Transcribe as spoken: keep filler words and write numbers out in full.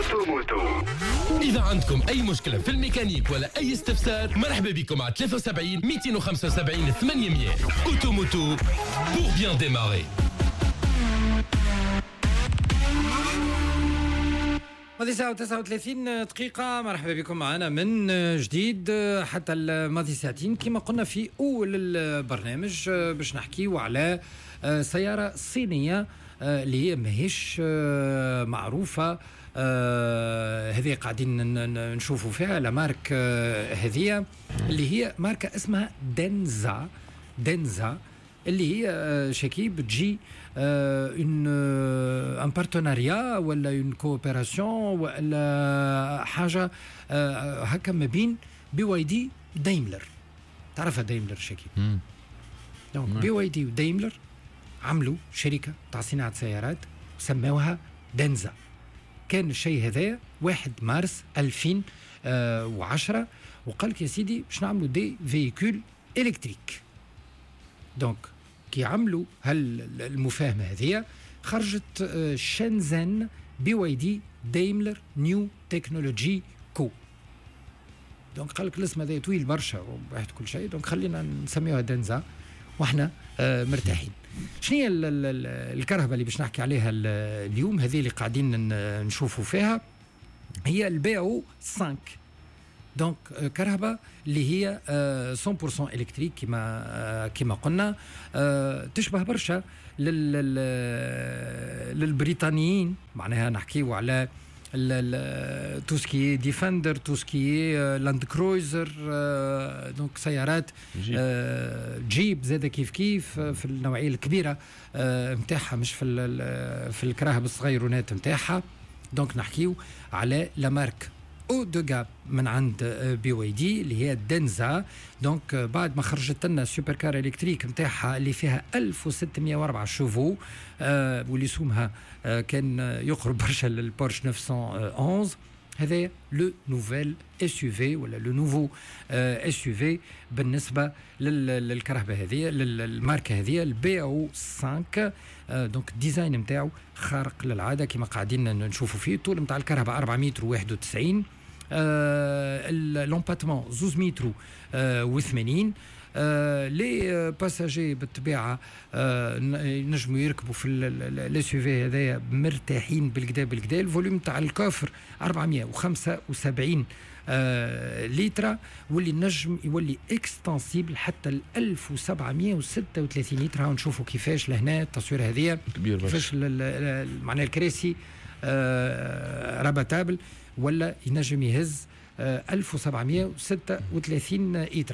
أوتوموتو. إذا عندكم أي مشكلة في الميكانيك ولا أي استفسار، مرحبا بكم على ثلاثة وسبعين مئتين وخمسة وسبعين ثمانمئة. أوتوموتو pour bien démarrer. ماضي ساعة وتسعة وثلاثين دقيقة. مرحبا بكم معنا من جديد حتى الماضي ساعتين كما قلنا في أول البرنامج باش نحكيو على سيارة صينية اللي هي ماهيش معروفة. هذه قاعدين نشوفوا فيها لمارك هذه اللي هي ماركة اسمها دنزا دنزا اللي هي شكيب تجي اون ان بارتناريا ولا اون كوبيراسيون ولا حاجه هكا ما بين بي واي دي ودايملر. تعرفها دايملر شكيب؟ دونك بي واي دي ودايملر عملوا شركه تاع صناعه سيارات سموها دنزا. كان الشيء هذا واحد مارس ألفين وعشرة وقال لك يا سيدي باش نعملوا دي فييكول الكتريك. دونك كي عملوا هالمفاهمة هذه خرجت شنزن بي واي دي دايملر نيو تكنولوجي كو. دونك قال لك الاسم هذا طويل برشا وواحد كل شيء، دونك خلينا نسميوها دنزا واحنا آه مرتاحين. شنو هي الكرهبة اللي باش نحكي عليها اليوم هذه اللي قاعدين نشوفوا فيها؟ هي البي او خمسة. دونك كرهبة اللي هي مية بالمية إلكتريك كما كما قلنا، تشبه برشا للبريطانيين. معناها نحكيو على توسكي ديفندر، توسكي لاند كرويزر، دونك سيارات جيب, جيب زاده كيف كيف في النوعية الكبيرة متاعها، مش في في الكراهب الصغيرونات متاعها. دونك نحكيو على لامارك او دو جاب من عند بي واي دي اللي هي دنزا. دونك بعد ما خرجت لنا السوبر كار الكتريك نتاعها اللي فيها ألف وستمئة وأربعة شوفو آه واللي سومها آه كان يقرب برشا للبورش تسعمئة وأحد عشر. هذا لو نوفيل اس يو في ولا لو نوفو اس يو في بالنسبه للكرهبه هذه للماركه هذه البي او خمسة. دونك الديزاين نتاعو خارق للعاده كما قاعدين نشوفوا فيه. الطول نتاع الكرهبه أربعة متر وواحد وتسعين، اللومباتمون زوز متر وثمانين. آه لي باساجي بالطبيعه آه نجموا يركبوا في الاس يو في هذايا مرتاحين بالكدا بالكدا. الفوليوم تاع الكوفر أربعمئة وخمسة وسبعين آه لتر، واللي نجم يولي اكستنسيبل حتى ل ألف وسبعمئة وستة وثلاثين لتر. ونشوفوا كيفاش لهنا التصوير هذه كيفاش معناها الكراسي آه راباتابل ولا ينجم يهز ألف وسبعمئة وستة وثلاثين لتر.